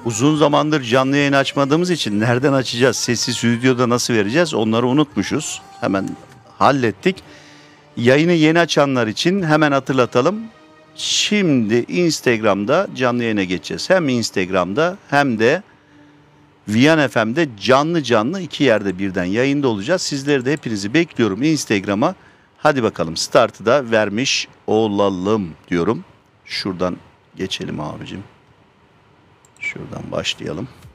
Uzun zamandır canlı yayın açmadığımız için nereden açacağız, sesi stüdyoda nasıl vereceğiz onları unutmuşuz. Hemen hallettik. Yayını yeni açanlar için hemen hatırlatalım. Şimdi Instagram'da canlı yayına geçeceğiz. Hem Instagram'da hem de Viyan FM'de canlı iki yerde birden yayında olacağız. Sizleri de hepinizi bekliyorum Instagram'a. Hadi bakalım startı da vermiş olalım diyorum. Şuradan geçelim abicim. Şuradan başlayalım.